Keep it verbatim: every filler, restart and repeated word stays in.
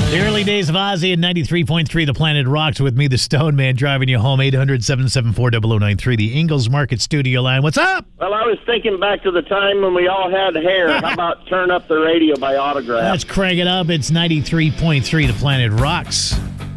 The early days of Ozzy and ninety-three point three The Planet Rocks with me, the Stone Man, driving you home. Eight hundred, seven seven four, zero zero nine three, the Ingalls Market studio line. What's up? Well, I was thinking back to the time when we all had hair. How about Turn Up the Radio by Autograph? Let's crank it up. It's ninety-three point three The Planet Rocks.